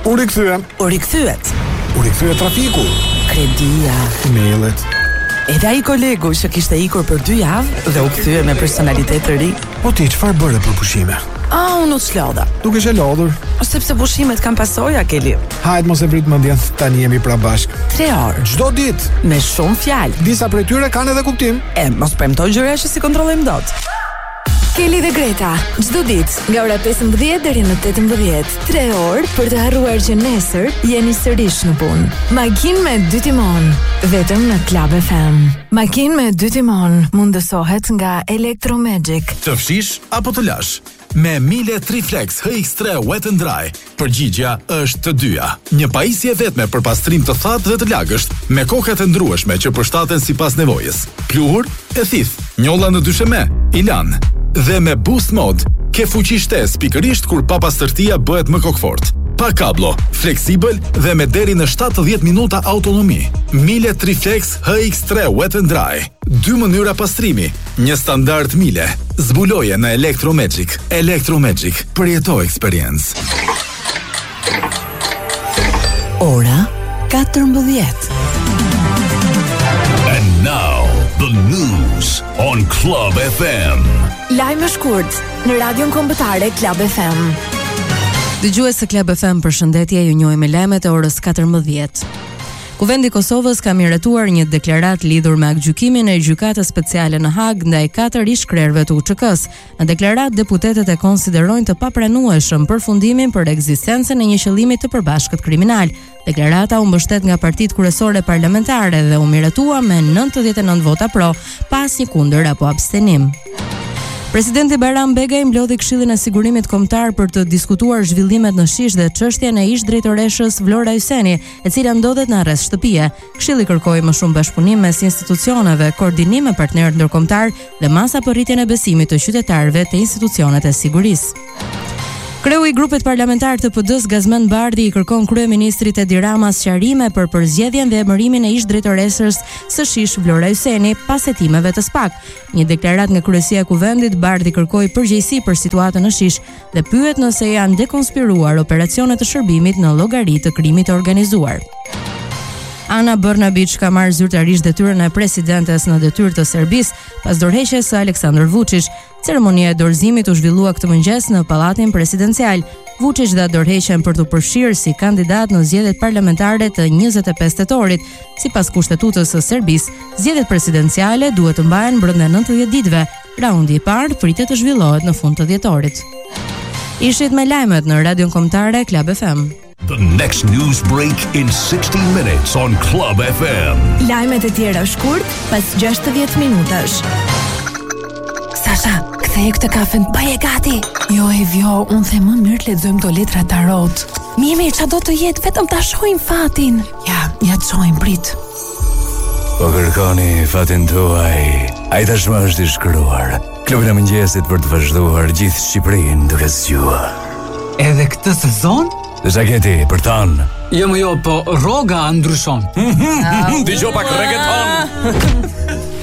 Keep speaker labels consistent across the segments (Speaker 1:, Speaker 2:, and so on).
Speaker 1: U rikthyem.
Speaker 2: U rikthyet.
Speaker 1: U rikthyet trafiku.
Speaker 2: Kredia.
Speaker 1: Mailet.
Speaker 2: Edhe ai kolegu që kishte ikur për 2 javë dhe u kthye me personalitet të ri.
Speaker 1: Po ti çfarë bëre për pushime?
Speaker 2: Unë u çlodha.
Speaker 1: Dukesh e lodhur.
Speaker 2: Sepse pushimet kanë pasoja, Keli.
Speaker 1: Hajt mos e vrit mendjen, tani jemi pra bashk.
Speaker 2: 3 orë.
Speaker 1: Çdo ditë.
Speaker 2: Me shumë fjalë.
Speaker 1: Disa prej tyre kanë edhe kuptim.
Speaker 2: Mos premtoj gjëra që si kontrollojmë dot.
Speaker 3: Keli dhe Greta, çdo ditë nga ora 15 deri në 18, 3 orë për të harruar që nesër jeni sërish në punë. Makinë me 2 timon, vetëm në Club FM. Makinë me 2 timon mundësohet nga Electromagic.
Speaker 4: Të fshish apo të lash? Me Miele Triflex HX3 Wet and Dry, përgjigja është të dyja. Një pajisje vetme për pastrim të thatë dhe të lagësht, me kokat e ndrueshme që përshtaten sipas nevojës. Pluhur e thith, njolla në dysheme, ilan. Dhe me Boost Mode, ke fuqi shtesë pikërisht kur papastërtia bëhet më kokfort. Pa kablo, fleksibël dhe me deri në 70 minuta autonomi. Miele Triflex HX3 Wet and Dry. 2 mënyra pastrimi, një standard Miele. Zbuloje në Electromagic. Electromagic, përjeto experience.
Speaker 2: Ora 14.
Speaker 5: And now, the news on Club FM.
Speaker 3: Lajme shkurt në radion kombëtare Club FM.
Speaker 6: Dëgjues së Club FM, përshëndetje, ju njohim me lajmet e orës 14. Kuvendi i Kosovës ka miratuar një deklaratë lidhur me aktgjykimin e gjykatës speciale në Hag ndaj 4 ish-krerëve të UÇK-s. Në deklaratë, deputetët e konsiderojnë të papranueshëm përfundimin për ekzistencën e një qëllimi të përbashkët kriminal. Deklarata u mbështet nga partitë kryesore parlamentare dhe u miratua me 99 vota pro, pas një kundër apo abstenim. Presidenti Bayram Begaj mblodhi Këshillin e Sigurimit Kombëtar për të diskutuar zhvillimet në Shish dhe çështjen e ish-drejtoreshës Vlora Hyseni, e cila ndodhet në arrest shtëpie. Këshilli kërkoi më shumë bashkëpunim mes institucioneve, koordinim me partnerët ndërkombëtar dhe masa për rritjen e besimit të qytetarëve te institucionet e sigurisë. Kreu i grupit parlamentar të PD-s Gazmend Bardhi i kërkon kryeministrit Edi Ramas sqarime për përzgjedhjen dhe emërimin e ish-drejtoresës së Shish Vlora Hyseni pas hetimeve të SPAK. Një deklaratë nga kryesia e kuvendit, Bardhi kërkoi përgjegjësi për situatën në Shish dhe pyet nëse janë dekonspiruar operacione të shërbimit në llogari të krimit të organizuar. Ana Brnabić ka marrë zyrtarisht detyrën e presidentes në detyrë të Serbisë pas dorëheqjes së Aleksandar Vučić. Ceremonia e dorëzimit u zhvillua këtë mëngjes në pallatin presidencial. Vučić dha dorëheqjen për të përfshirë si kandidat në zgjedhjet parlamentare të 25 tetorit. Sipas kushtetutës së Serbisë, zgjedhjet presidenciale duhet të mbahen brenda 90 ditëve. Raundi i parë pritet të zhvillohet në fund të dhjetorit. Ishit me lajmet në Radion Kombëtare Club FM.
Speaker 5: The next news break in 60 minutes on Club FM.
Speaker 3: Lajmet e tjera shkurt pas 60 minutash. Sasha, ktheje këtë kafen, baje gati. Jo, Evjo, unë the më mirë të lexojmë do letra tarot. Mimi, çfarë do të jetë, vetëm ta shohim fatin. Ja të shohim, prit.
Speaker 7: Po kërkoni fatin tuaj. Ai tashmë është i shkruar. Klubi i mëngjesit për të vazhduar gjithë Shqipërinë duke zgjuar.
Speaker 8: Edhe këtë sezon?
Speaker 7: Dhe zaketi, për tanë.
Speaker 8: Jo, po rroga ndryshon.
Speaker 7: Dëgjoj pak reggaeton.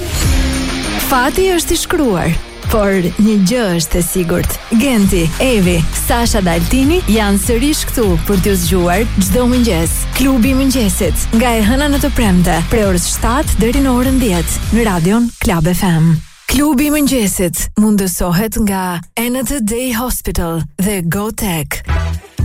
Speaker 3: Fati është i shkruar, por një gjë është e sigurt. Genti, Evi, Sasha dhe Altini janë sërish këtu për t'ju zgjuar çdo mëngjes. Klubi i mëngjesit, nga e hëna në të premte, prej orës 7 deri në orën 10 në Radion Club FM. Klubi i mëngjesit mundësohet nga End of the Day Hospital dhe GoTech.